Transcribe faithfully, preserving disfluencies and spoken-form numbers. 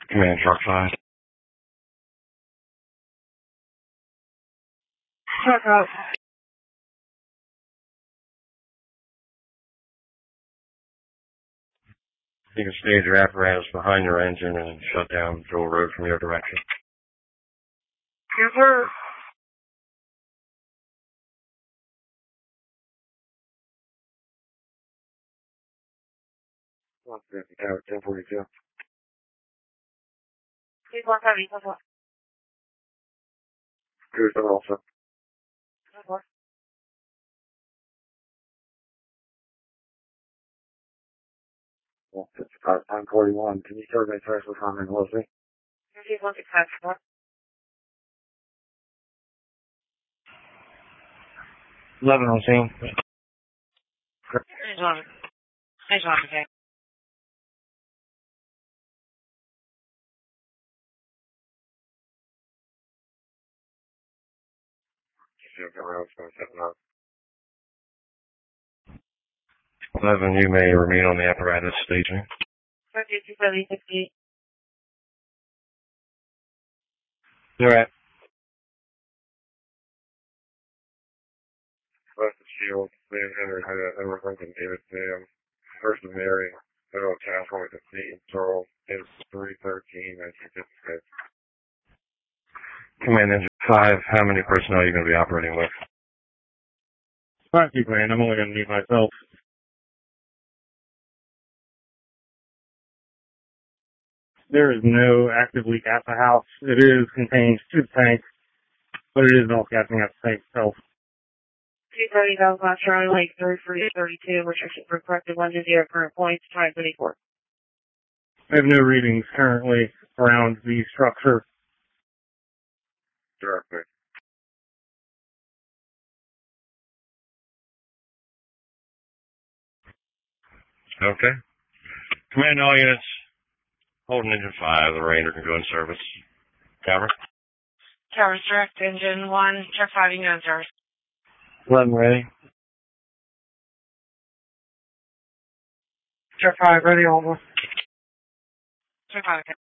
Command Truck five. Truck out. You can stage your apparatus behind your engine and shut down Jewel Road from your direction. Yes, sir. one fifty Tower, ten forty-two. Please one seventy, plus one. Cruise the also. Plus one. one fifty-five, ten forty-one. Can you survey trash with Harmon Leslie? Please one six five, plus one. eleven on scene. Please one. Please one, okay. eleven, you may remain on the apparatus staging. thirty-two seventy, sixty-eight. You're right. West of Shield, William Henry, Edward Lincoln, David Sam, First of Mary, Federal Task Force at Sea, Charles, is three thirteen, nineteen fifty-six. Command Engine five, how many personnel are you going to be operating with? Five people, man. I'm only going to need myself. There is no active leak at the house. It is contained to the tank, but it is not gassing at the tank itself. two thirty, that was last Charlie Lake, thirty-three thirty-two, restriction for corrected one to zero, current points, time twenty-four. I have no readings currently around the structure. Directly. Okay. Command all units. Holding engine five, the Ranger can go in service. Tower? Towers direct, engine one, check five, you go in service. eleven ready. Check five, ready, over. Check five, okay.